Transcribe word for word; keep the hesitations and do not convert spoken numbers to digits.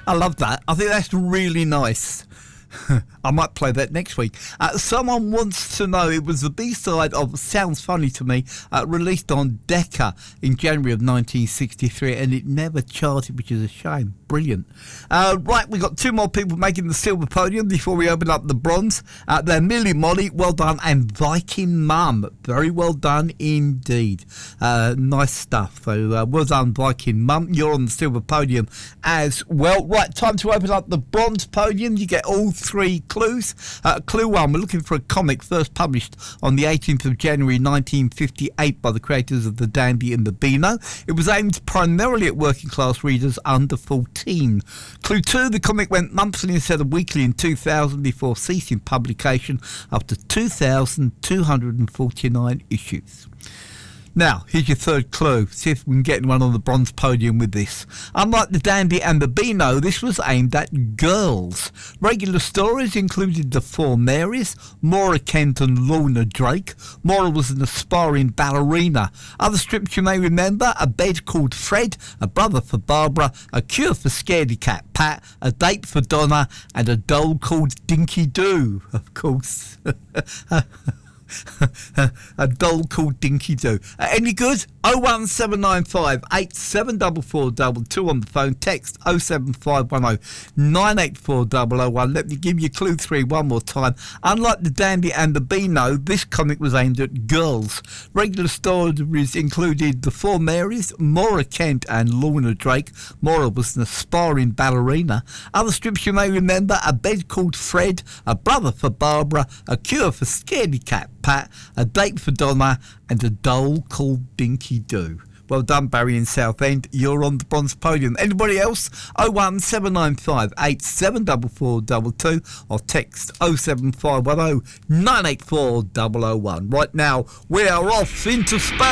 I love that. I think that's really nice. I might play that next week. Uh, someone wants to know, it was the B-side of Sounds Funny to Me, uh, released on Decca in January of nineteen sixty-three, and it never charted, which is a shame. Brilliant. Uh, right, we've got two more people making the silver podium before we open up the bronze. Uh, they're Millie Molly, well done, and Viking Mum, very well done indeed. Uh, nice stuff. So uh, well done, Viking Mum. You're on the silver podium as well. Right, time to open up the bronze podium. You get all three clues. Uh, clue one, we're looking for a comic first published on the eighteenth of January nineteen fifty-eight by the creators of The Dandy and the Beano. It was aimed primarily at working class readers under fourteen. Clue two, the comic went monthly instead of weekly in two thousand before ceasing publication after two thousand two hundred forty-nine issues. Now, here's your third clue. See if we can get one on the bronze podium with this. Unlike The Dandy and the Beano, this was aimed at girls. Regular stories included the Four Marys, Maura Kent and Lorna Drake. Maura was an aspiring ballerina. Other strips you may remember: A Bed Called Fred, A Brother for Barbara, A Cure for Scaredy Cat Pat, A Date for Donna, and A Doll Called Dinky Doo, of course. A doll called Dinky Doo. Uh, any good? oh one seven nine five eight seven four four two two on the phone. Text oh seven five one oh nine eight four oh oh one. Let me give you clue three one more time. Unlike The Dandy and the Beano, this comic was aimed at girls. Regular stories included the Four Marys, Maura Kent and Lorna Drake. Maura was an aspiring ballerina. Other strips you may remember: A Bed Called Fred, A Brother for Barbara, A Cure for Scaredy Cat Pat, A Date for Donna, and A Doll Called Dinky Doo. Well done, Barry in Southend. You're on the bronze podium. Anybody else? oh one seven nine five eight seven four four two two or text oh seven five one oh nine eight four oh oh one. Right now, we are off into space.